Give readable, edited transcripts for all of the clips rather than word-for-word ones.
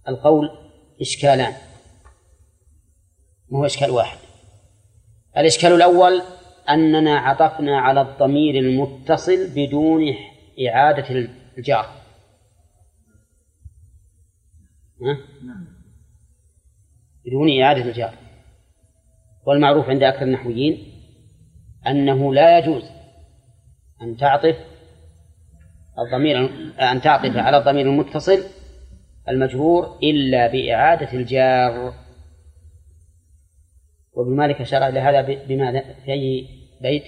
القول إشكالان، ما هو إشكال واحد. الإشكال الأول أننا عطفنا على الضمير المتصل بدون إعادة الجار. بدون إعادة الجار، والمعروف عند أكثر النحويين أنه لا يجوز أن تعطف على الضمير المتصل المجرور إلا بإعادة الجار. وابن مالك أشار إلى هذا بماذا؟ في أي بيت؟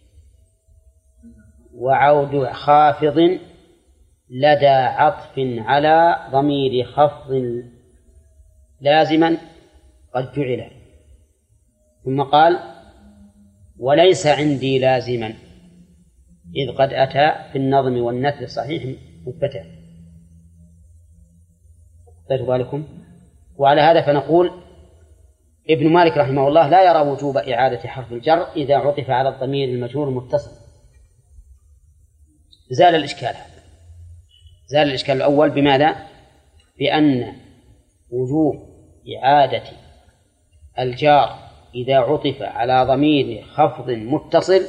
وعود خافض لدى عطف على ضمير خفض لازما قد جعل. ثم قال وليس عندي لازما إذ قد أتى في النظم والنثر الصحيح مثبتا. خذوا بالكم. وعلى هذا فنقول ابن مالك رحمه الله لا يرى وجوب إعادة حرف الجر إذا عطف على الضمير المجرور المتصل. زال الإشكال الأول بماذا؟ بأن وجوب إعادة الجار إذا عطف على ضمير خفض متصل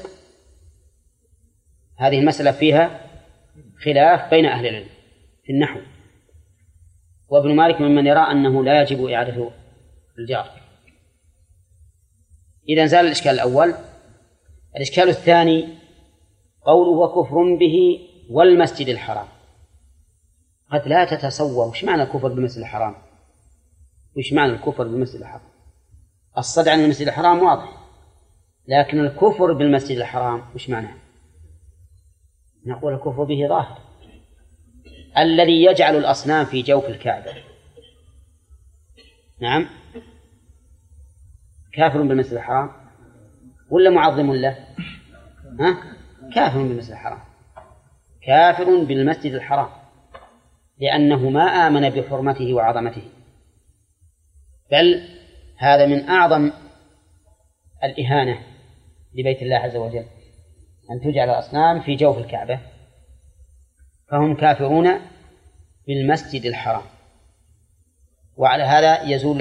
هذه المسألة فيها خلاف بين أهل العلم في النحو، وابن مالك ممن يرى أنه لا يجب إعادة الجار. إذا زال الإشكال الأول. الإشكال الثاني قوله وكفر به والمسجد الحرام. قد لا تتصور وش معنى الكفر بالمسجد الحرام، وش معنى الكفر بالمسجد الحرام. الصد عن المسجد الحرام واضح، لكن الكفر بالمسجد الحرام وش معناه؟ نقول الكفر به ظاهر. الذي يجعل الأصنام في جوف الكعبة نعم كافر بالمسجد الحرام ولا معظم له؟ كافر بالمسجد الحرام، كافر بالمسجد الحرام، لأنه ما آمن بحرمته وعظمته. بل هذا من أعظم الإهانة لبيت الله عز وجل أن تجعل الأصنام في جوف الكعبة، فهم كافرون بالمسجد الحرام. وعلى هذا يزول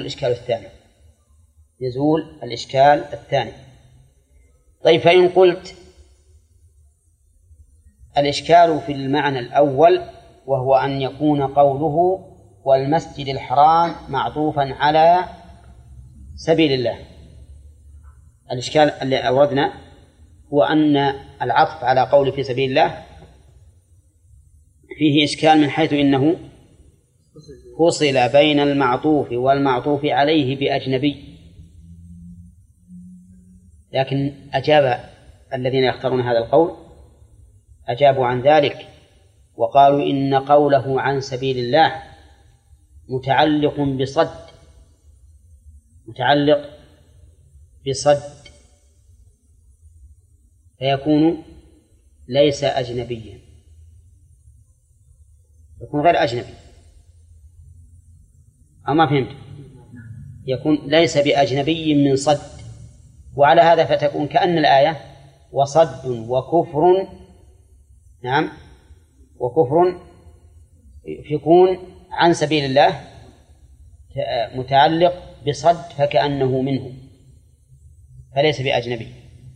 الإشكال الثاني. طيب فإن قلت الإشكال في المعنى الأول وهو أن يكون قوله والمسجد الحرام معطوفا على سبيل الله، الإشكال اللي أوردنا هو أن العطف على قول في سبيل الله فيه إشكال من حيث إنه فصل بين المعطوف والمعطوف عليه بأجنبي. لكن أجاب الذين يختارون هذا القول أجابوا عن ذلك وقالوا إن قوله عن سبيل الله متعلق بصد فيكون ليس أجنبيا، يكون غير أجنبي. أما فهمت؟ يكون ليس بأجنبي من صد. وعلى هذا فتكون كأن الآية وصد وكفر نعم وكفر يكون عن سبيل الله متعلق بصد فكأنه منه فليس بأجنبي،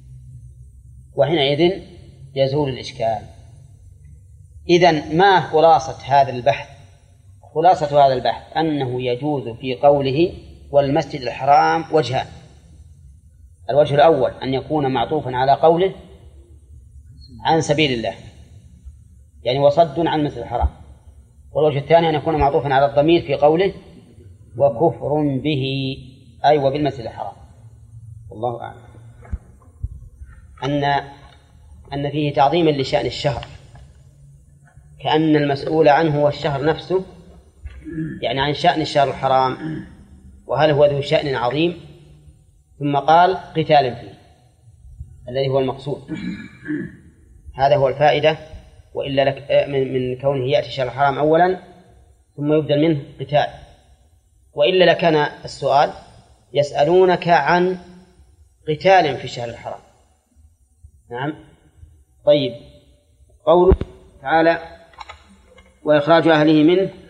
وحينئذ يزول الإشكال. إذن ما خلاصة هذا البحث؟ خلاصة هذا البحث أنه يجوز في قوله والمسجد الحرام وجهان. الوجه الأول أن يكون معطوفا على قوله عن سبيل الله يعني وصد عن المسجد الحرام، والوجه الثاني أن يكون معطوفا على الضمير في قوله وكفر به أي وبالمسجد الحرام. والله أعلم أن فيه تعظيما لشأن الشهر، كأن المسؤول عنه هو الشهر نفسه، يعني عن شأن الشهر الحرام وهل هو ذو شأن عظيم، ثم قال قتال فيه الذي هو المقصود. هذا هو الفائدة، وإلا لك من كونه يأتي الشهر الحرام أولا ثم يبدل منه قتال، وإلا لكان السؤال يسألونك عن قتال في الشهر الحرام. نعم. طيب قوله تعالى وإخراج أهله منه